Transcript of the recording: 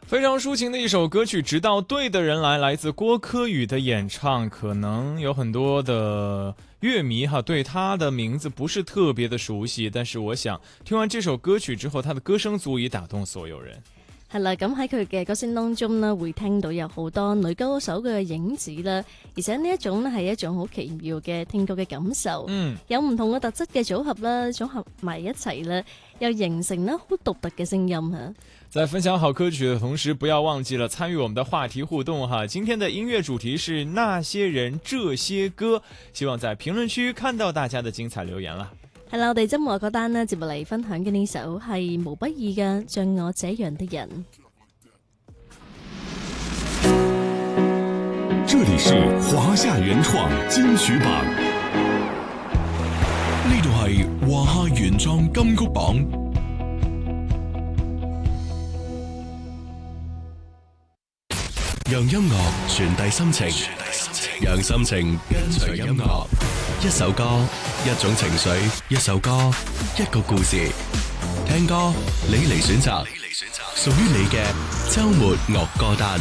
非常抒情的一首歌曲《直到对的人来》，来自郭柯宇的演唱。可能有很多的乐迷对他的名字不是特別的熟悉，但是我想聽完這首歌曲之後，他的歌聲足以打動所有人。 係啦，咁喺佢嘅歌聲當中呢，會聽到有好多女歌手嘅影子啦，而且呢一種呢係一種好奇妙嘅聽覺嘅感受，有唔同嘅特質嘅組合啦，組合埋一齊啦，又形成呢好獨特嘅聲音吓。 在分享好歌曲的同時，不要忘記了參與我們的話題互動哈。今天的音樂主題是那些人這些歌，希望在評論區看到大家的精彩留言啦。 係啦，我哋周末嗰單呢，接落嚟分享嘅呢首係毛不易嘅《像我這樣的人》。 這裡是華夏原創金曲榜，呢度係華夏原創金曲榜。讓音樂傳遞心情，讓心情跟隨音樂。一首歌，一種情緒；一首歌，一個故事。聽歌，你嚟選擇，屬於你嘅週末樂歌單。